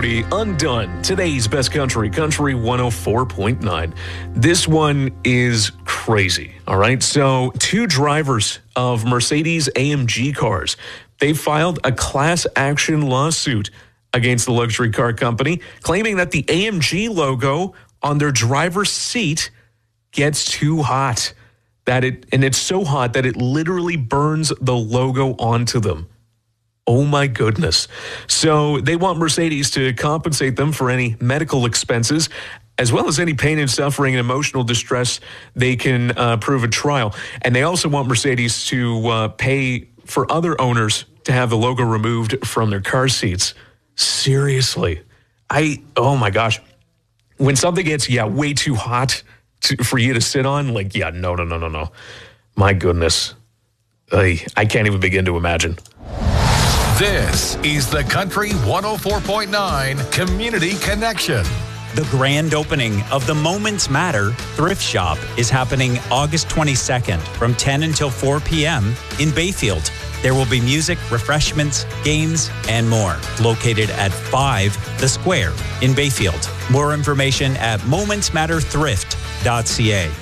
Coyote, Undone, today's best country, Country 104.9. This one is crazy, all right? So, two drivers of Mercedes AMG cars, they filed a class action lawsuit against the luxury car company, claiming that the AMG logo on their driver's seat gets too hot. And it's so hot that it literally burns the logo onto them. Oh my goodness. So they want Mercedes to compensate them for any medical expenses, as well as any pain and suffering and emotional distress they can prove at trial. And they also want Mercedes to pay for other owners to have the logo removed from their car seats. Seriously. Oh my gosh. When something gets, way too hot for you to sit on, no. My goodness. I can't even begin to imagine. This is the Country 104.9 Community Connection. The grand opening of the Moments Matter Thrift Shop is happening August 22nd from 10 until 4 p.m. in Bayfield. There will be music, refreshments, games, and more. Located at 5 The Square in Bayfield. More information at momentsmatterthrift.ca.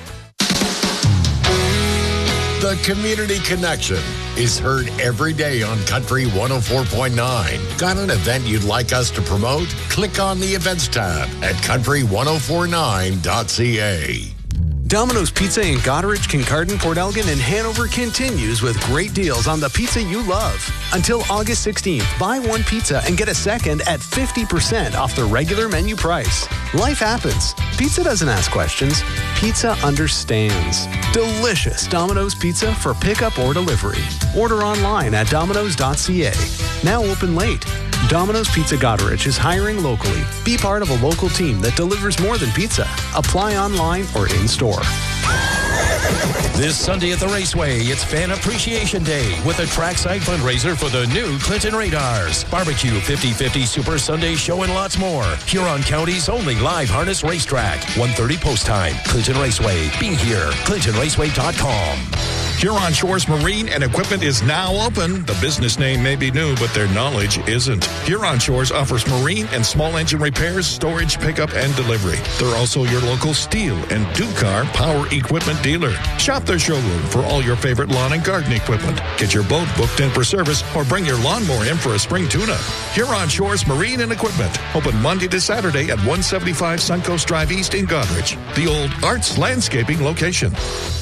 The Community Connection is heard every day on Country 104.9. Got an event you'd like us to promote? Click on the Events tab at country1049.ca. Domino's Pizza in Goderich, Kincardine, Port Elgin, and Hanover continues with great deals on the pizza you love. Until August 16th, buy one pizza and get a second at 50% off the regular menu price. Life happens. Pizza doesn't ask questions. Pizza understands. Delicious Domino's Pizza for pickup or delivery. Order online at domino's.ca. Now open late. Domino's Pizza Goderich is hiring locally. Be part of a local team that delivers more than pizza. Apply online or in-store. This Sunday at the Raceway, it's Fan Appreciation Day with a trackside fundraiser for the new Clinton Radars. Barbecue, 50/50 Super Sunday Show, and lots more. Huron County's only live harness racetrack. 1:30 post time. Clinton Raceway. Be here. ClintonRaceway.com. Huron Shores Marine and Equipment is now open. The business name may be new, but their knowledge isn't. Huron Shores offers marine and small engine repairs, storage, pickup, and delivery. They're also your local steel and Ducar power equipment dealer. Shop their showroom for all your favorite lawn and garden equipment. Get your boat booked in for service or bring your lawnmower in for a spring tune-up. Huron Shores Marine and Equipment. Open Monday to Saturday at 175 Suncoast Drive East in Goderich, the old Arts Landscaping location.